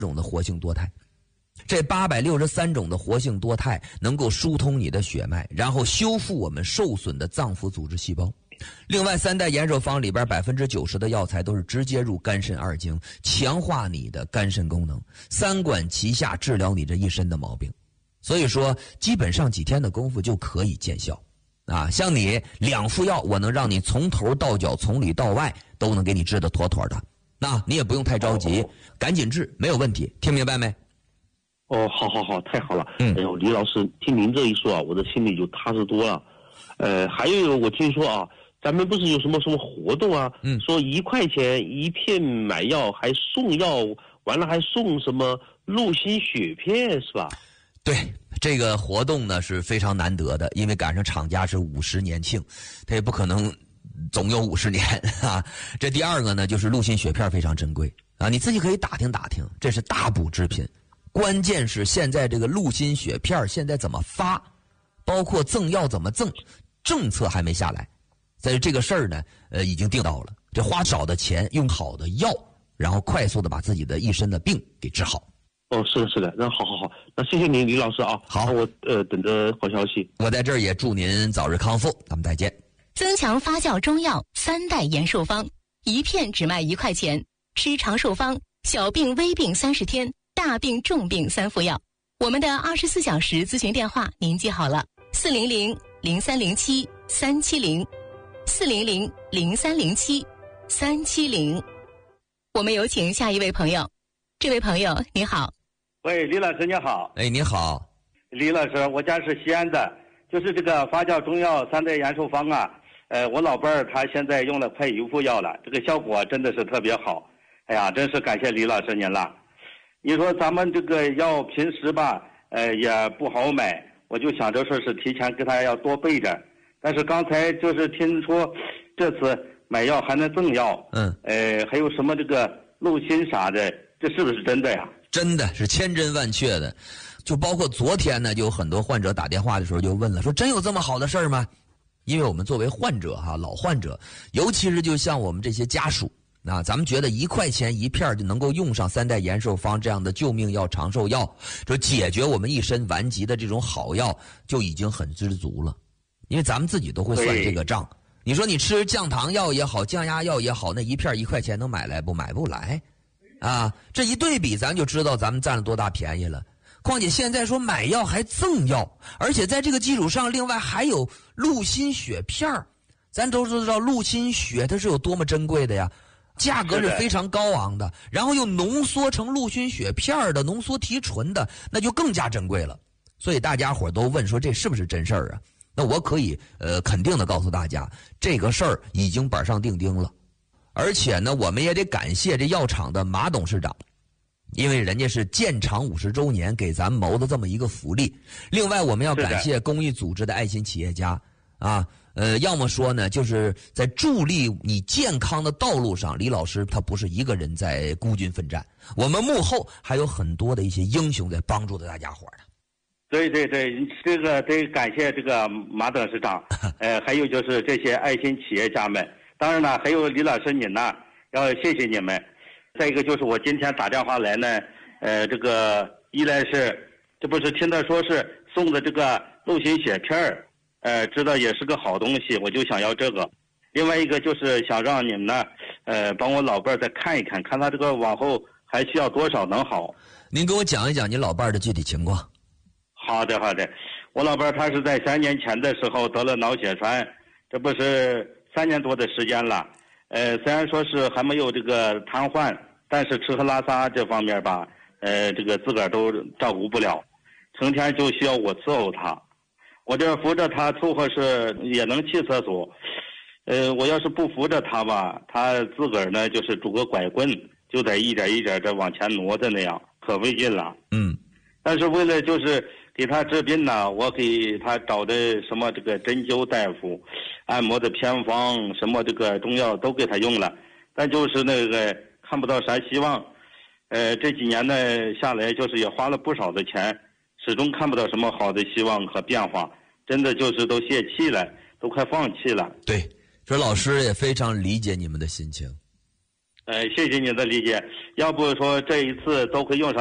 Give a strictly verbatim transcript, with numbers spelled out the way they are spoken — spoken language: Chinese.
种的活性多肽。这八百六十三种的活性多肽能够疏通你的血脉，然后修复我们受损的脏腑组织细胞。另外，三代延寿方里边百分之九十的药材都是直接入肝肾二经，强化你的肝肾功能，三管齐下，治疗你这一身的毛病。所以说，基本上几天的功夫就可以见效。啊，像你两副药，我能让你从头到脚，从里到外都能给你治得妥妥的。那你也不用太着急，赶紧治，没有问题。听明白没？ 哦，好好好，太好了。 嗯， 哎呦，李老师，听您这一说啊，我的心里就踏实多了。呃，还有一个，我听说啊，咱们不是有什么什么活动啊？嗯，说一块钱一片买药，还送药，完了还送什么鹿心血片，是吧？ 对，这个活动呢是非常难得的，因为赶上厂家是五十年庆，它也不可能总有五十年啊。这第二个呢，就是鹿心血片非常珍贵啊，你自己可以打听打听，这是大补之品。关键是现在这个鹿心血片现在怎么发，包括赠药怎么赠，政策还没下来。在这个事儿呢，呃，已经定到了，这花少的钱用好的药，然后快速的把自己的一身的病给治好。 哦，是的，是的，那好好好，那谢谢您，李老师啊。 好， 我呃等着好消息。 我在这儿也祝您早日康复，咱们再见。 增强发酵中药三代延寿方，一片只卖一块钱，吃长寿方，小病微病三十天，大病重病三副药。我们的二十四小时咨询电话您记好了：四零零零三零七三七零，四零零零三零七三七零。我们有请下一位朋友。这位朋友你好。 喂，李老师你好。 哎，你好。 李老师，我家是西安的，就是这个发酵中药三代延寿方啊，呃，我老伴儿他现在用了快一副药了，这个效果真的是特别好。哎呀，真是感谢李老师您了。你说咱们这个药平时吧，呃，也不好买，我就想着说是提前给他要多备着。但是刚才就是听说这次买药还能赠药， 嗯， 呃，还有什么这个鹿心啥的，这是不是真的呀？ 真的是千真万确的。就包括昨天呢，就有很多患者打电话的时候就问了，说真有这么好的事儿吗？因为我们作为患者哈，老患者，尤其是就像我们这些家属啊，咱们觉得一块钱一片就能够用上三代延寿方这样的救命药、长寿药，说解决我们一身顽疾的这种好药，就已经很知足了。因为咱们自己都会算这个账。你说你吃降糖药也好，降压药也好，那一片一块钱能买来不？买不来啊！这一对比，咱就知道咱们占了多大便宜了。况且现在说买药还赠药，而且在这个基础上，另外还有鹿心血片儿。咱都知道鹿心血它是有多么珍贵的呀，价格是非常高昂的，然后又浓缩成鹿心血片的，浓缩提纯的，那就更加珍贵了。所以大家伙都问说这是不是真事儿啊？那我可以呃肯定的告诉大家，这个事儿已经板上钉钉了。而且呢，我们也得感谢这药厂的马董事长，因为人家是建厂五十周年给咱谋的这么一个福利。另外，我们要感谢公益组织的爱心企业家啊，呃，要么说呢，就是在助力你健康的道路上，李老师他不是一个人在孤军奋战，我们幕后还有很多的一些英雄在帮助着大家伙呢。 对对对，这个得感谢这个马董事长，呃，还有就是这些爱心企业家们，当然了，还有李老师您呢，要谢谢你们。再一个就是我今天打电话来呢，呃，这个一来是这不是听他说是送的这个鹿心血片儿，呃，知道也是个好东西，我就想要这个。另外一个就是想让你们呢，呃，帮我老伴儿再看一看，看他这个往后还需要多少能好。 您给我讲一讲您老伴儿的具体情况。 好的好的，我老伴儿他是在三年前的时候得了脑血栓，这不是三年多的时间了。呃，虽然说是还没有这个瘫痪，但是吃喝拉撒这方面吧，呃，这个自个儿都照顾不了，成天就需要我伺候他。我这扶着他凑合是也能去厕所，呃，我要是不扶着他吧，他自个儿呢就是拄个拐棍，就得一点一点的往前挪的那样，可费劲了。 嗯， 但是为了就是给他治病呢，我给他找的什么这个针灸大夫、按摩的偏方、什么这个中药都给他用了，但就是那个看不到啥希望。呃，这几年呢下来，就是也花了不少的钱，始终看不到什么好的希望和变化，真的就是都泄气了，都快放弃了。 对，这老师也非常理解你们的心情。 呃，谢谢您的理解。要不说这一次都会用上。